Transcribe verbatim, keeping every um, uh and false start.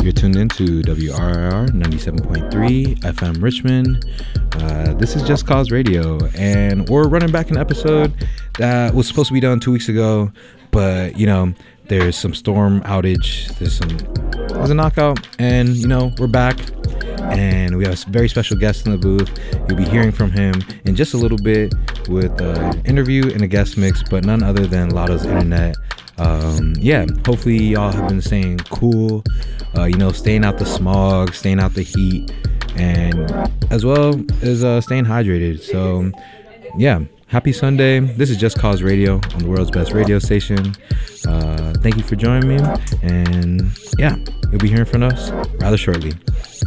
You're tuned into W R I R ninety-seven point three F M Richmond. Uh, this is Just Cause Radio, and we're running back an episode that was supposed to be done two weeks ago, but you know, there's some storm outage, there's some, there's a knockout, and you know, we're back, and we have a very special guest in the booth. You'll be hearing from him in just a little bit with an interview and a guest mix, but none other than Lotto's Internet. Um, yeah, hopefully y'all have been staying cool, uh, you know, staying out the smog, staying out the heat, and as well as uh, staying hydrated. So, yeah, happy Sunday. This is Just Cause Radio on the world's best radio station. Uh, thank you for joining me, and yeah, you'll be hearing from us rather shortly.